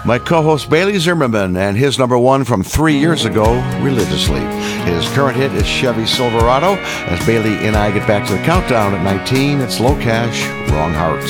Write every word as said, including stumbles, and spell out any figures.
My co-host Bailey Zimmerman and his number one from three years ago, Religiously. His current hit is Chevy Silverado. As Bailey and I get back to the countdown at nineteen, it's Low Cash, Wrong Hearts.